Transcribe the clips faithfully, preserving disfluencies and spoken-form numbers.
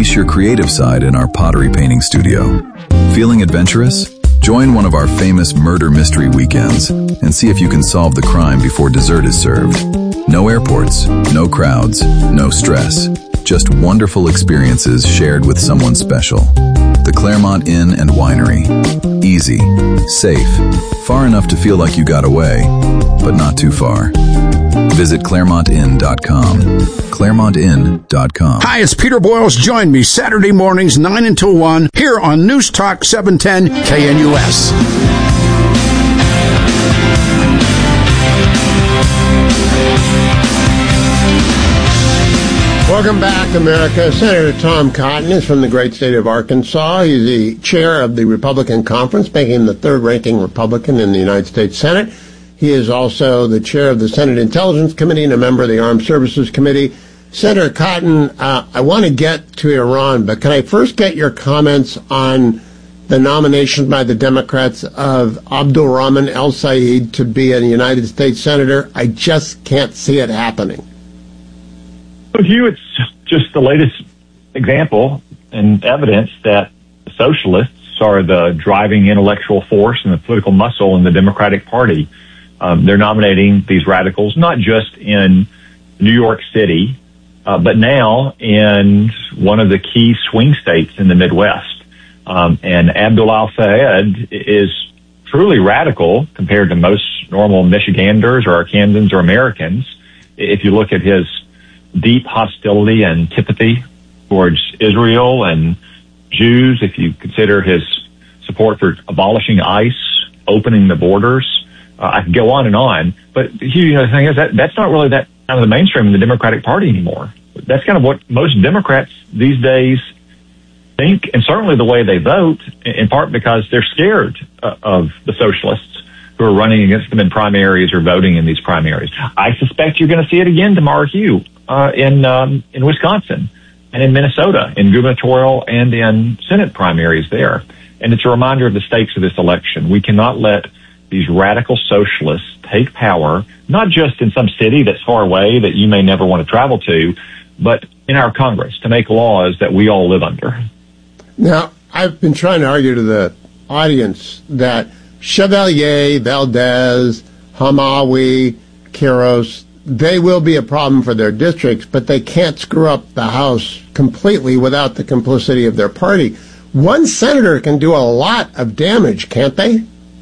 Unleash your creative side in our pottery painting studio. Feeling adventurous? Join one of our famous murder mystery weekends and see if you can solve the crime before dessert is served. No airports, no crowds, no stress. Just wonderful experiences shared with someone special. The Claremont Inn and Winery. Easy, safe, far enough to feel like you got away, but not too far. Visit Claremont Inn dot com. Claremont Inn dot com. Hi, it's Peter Boyles. Join me Saturday mornings, nine until one, here on News Talk seven ten K N U S. Welcome back, America. Senator Tom Cotton is from the great state of Arkansas. He's the chair of the Republican Conference, making him the third-ranking Republican in the United States Senate. He is also the chair of the Senate Intelligence Committee and a member of the Armed Services Committee. Senator Cotton, uh, I want to get to Iran, but can I first get your comments on the nomination by the Democrats of Abdul Rahman El-Sayed to be a United States Senator? I just can't see it happening. With you, it's just the latest example and evidence that the socialists are the driving intellectual force and the political muscle in the Democratic Party. Um, they're nominating these radicals, not just in New York City, uh, but now in one of the key swing states in the Midwest. Um, and Abdul El-Sayed is truly radical compared to most normal Michiganders or Arkansans or Americans. If you look at his deep hostility and antipathy towards Israel and Jews, if you consider his support for abolishing ICE, opening the borders, uh, I could go on and on. But you know, the thing is that that's not really that kind of the mainstream in the Democratic Party anymore. That's kind of what most Democrats these days think, and certainly the way they vote, in part because they're scared uh, of the socialists who are running against them in primaries or voting in these primaries. I suspect you're going to see it again tomorrow, Hugh, uh, in um, in Wisconsin and in Minnesota, in gubernatorial and in Senate primaries there. And it's a reminder of the stakes of this election. We cannot let these radical socialists take power, not just in some city that's far away that you may never want to travel to, but in our Congress to make laws that we all live under. Now, I've been trying to argue to the audience that Chevalier, Valdez, Hamawi, Quiros, they will be a problem for their districts, but they can't screw up the House completely without the complicity of their party. One senator can do a lot of damage, can't they?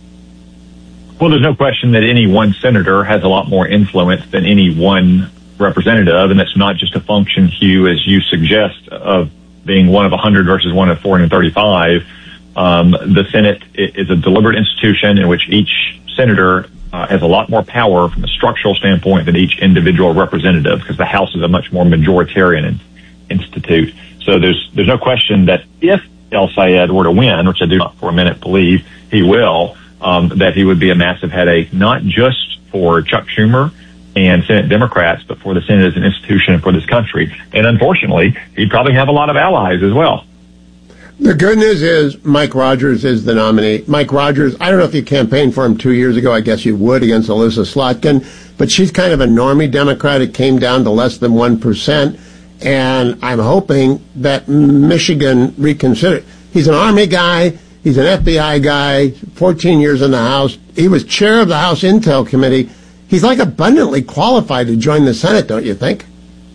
Well, there's no question that any one senator has a lot more influence than any one representative, and that's not just a function, Hugh, as you suggest, of being one of one hundred versus one of four hundred thirty-five. Um, the Senate is a deliberate institution in which each senator uh, has a lot more power from a structural standpoint than each individual representative, because the House is a much more majoritarian institute. So there's there's no question that if El-Sayed were to win, which I do not for a minute believe he will, um, that he would be a massive headache, not just for Chuck Schumer and Senate Democrats, but for the Senate as an institution and for this country. And unfortunately, he'd probably have a lot of allies as well. The good news is Mike Rogers is the nominee. Mike Rogers, I don't know if you campaigned for him two years ago. I guess you would against Alyssa Slotkin. But she's kind of a normie Democrat. It came down to less than one percent. And I'm hoping that Michigan reconsider. He's an Army guy. He's an F B I guy, fourteen years in the House. He was chair of the House Intel Committee. He's like abundantly qualified to join the Senate, don't you think?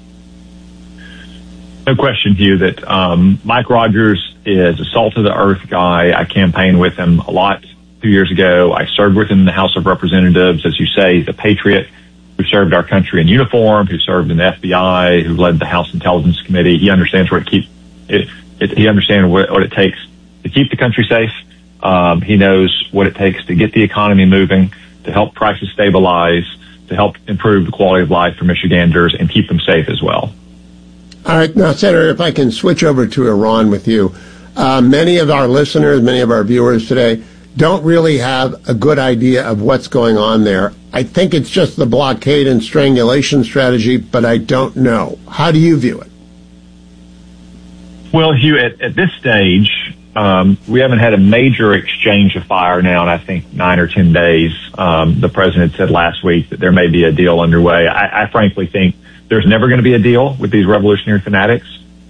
No question, Hugh, that um, Mike Rogers is a salt-of-the-earth guy. I campaigned with him a lot two years ago. I served with him in the House of Representatives. As you say, he's a patriot who served our country in uniform, who served in the F B I, who led the House Intelligence Committee. He understands what it keep it, it, he understands what, what it takes to keep the country safe. Um, he knows what it takes to get the economy moving, to help prices stabilize, to help improve the quality of life for Michiganders and keep them safe as well. All right. Now, Senator, if I can switch over to Iran with you. Uh, many of our listeners, many of our viewers today don't really have a good idea of what's going on there. I think it's just the blockade and strangulation strategy, but I don't know. How do you view it? Well, Hugh, at, at this stage, um, we haven't had a major exchange of fire now in, I think, nine or ten days. Um, the president said last week that there may be a deal underway. I, I frankly think there's never going to be a deal with these revolutionary fanatics.